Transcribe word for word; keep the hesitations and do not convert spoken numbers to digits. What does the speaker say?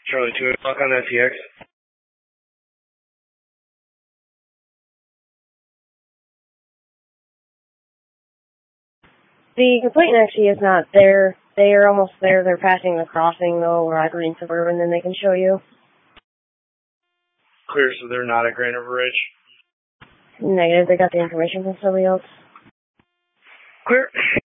Charlie two o'clock on that T X. The complaint actually is not there. They are almost there. They're passing the crossing, though. We're at Green Suburban, then they can show you. Clear, so they're not at Grand River Ridge? Negative. They got the information from somebody else. Clear.